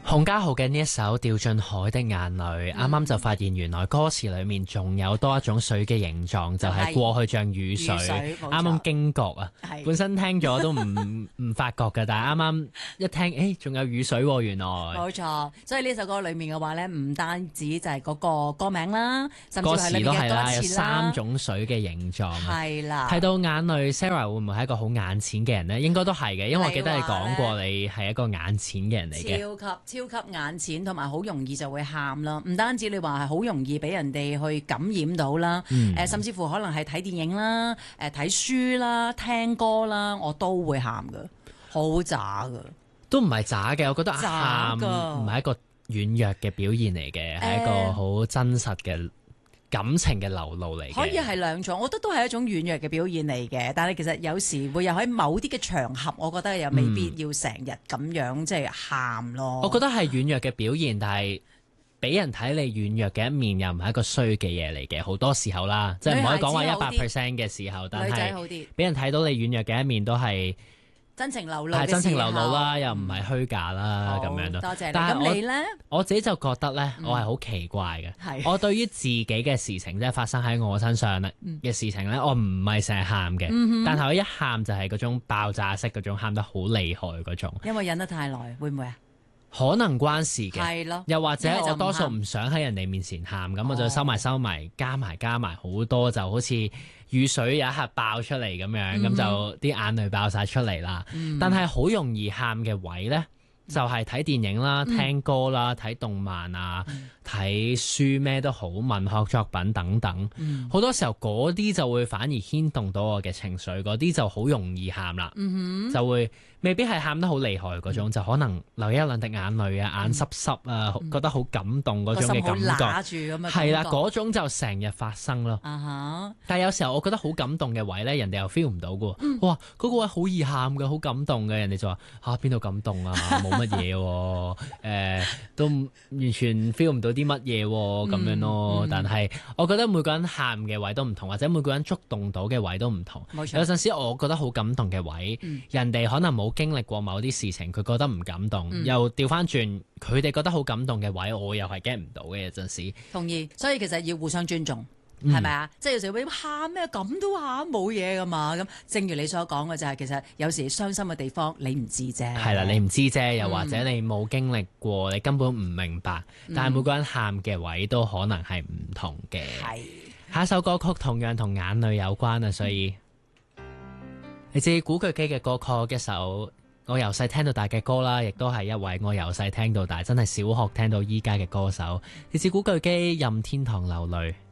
洪嘉豪嘅呢一首《掉進海的眼淚》，啱啱就發現原來歌詞裏面仲有多一種水嘅形狀，就係過去像雨水。啱啱驚覺啊，本身聽咗都唔發覺嘅，但係啱啱一聽，仲有雨水喎，原來。冇錯，所以呢首歌裏面嘅話咧，唔單止就係嗰個歌名啦，甚至歌係裏面嘅歌詞啦， 有3種水嘅形狀。 係啦， 睇到眼淚 ，Sarah 會唔會係一個好眼淺嘅人呢？應該都係嘅，因為我記得你講過你係一個眼淺嘅人嚟嘅。 超級眼淺，同埋好容易就會喊啦。唔單止你話係好容易俾人哋去感染到啦，甚至乎可能係睇電影啦、睇書啦、聽歌啦，我都會喊噶，好渣噶。 都唔係渣嘅，我覺得喊唔係一個軟弱嘅表現嚟嘅，係一個好真實嘅感情嘅流露嚟嘅。 可以係兩種，我覺得都係一種軟弱嘅表現嚟嘅。但係其實有時會有喺某啲嘅場合，我覺得又未必要成日咁樣即係喊咯。 我覺得係軟弱嘅表現，但係俾人睇你軟弱嘅一面又唔係一個衰嘅嘢嚟嘅。好多時候啦，即係唔可以講話100% 嘅時候，但係俾人睇到你軟弱嘅一面都係真情流露， 係真情流露啦，又唔係虛假啦，咁樣咯。 多謝你。 但咁你呢？ 我自己就覺得呢，我係好奇怪嘅。我對於自己嘅事情，即係發生喺我身上嘅事情呢，我唔係成日喊嘅。但係我一喊就係嗰種爆炸式嗰種，喊得好厲害嗰種。 因為忍得太耐，會唔會啊？ 可能關事嘅， 係咯。 又或者我多數唔想喺人哋面前喊，咁我就收埋，加埋好多，就好似雨水有一刻爆出嚟咁樣，咁就啲眼淚爆晒出嚟啦。但係好容易喊嘅位呢，就係睇電影啦、聽歌啦、睇動漫啊、睇書咩都好，文學作品等等。好多時候嗰啲就會反而牽動到我嘅情緒，嗰啲就好容易喊啦。就會未必係喊得好厲害嗰種，就可能流一兩滴眼淚啊，眼濕濕啊，覺得好感動嗰種嘅感覺。係啦，嗰種就成日發生咯。但係有時候我覺得好感動嘅位咧，人哋又 feel 唔到嘅。哇，嗰個位好易喊嘅，好感動嘅，人哋就話邊度感動啊，冇乜嘢喎，都完全 feel 唔到啲乜嘢咁樣咯。但係我覺得每個人喊嘅位都唔同，或者每個人觸動到嘅位都唔同。有陣時我覺得好感動嘅位，人哋可能冇經歷過某啲事情，佢覺得唔感動，又調翻轉，佢哋覺得好感動嘅位，我又係 get 唔到嘅。有陣時同意，所以其實要互相尊重，係咪啊？即係有時會喊咩咁都喊，冇嘢噶嘛。咁正如你所講嘅就係，其實有時傷心嘅地方你唔知啫。 係啦，你唔知啫，又或者你冇經歷過，你根本唔明白。但係每個人喊嘅位都可能係唔同嘅。下一首歌曲同樣同眼淚有關啊，所以嚟自古巨基嘅歌曲，一首我由細聽到大嘅歌啦，亦都係一位我由細聽到大，真係小學聽到依家嘅歌手。嚟自古巨基，任天堂流淚。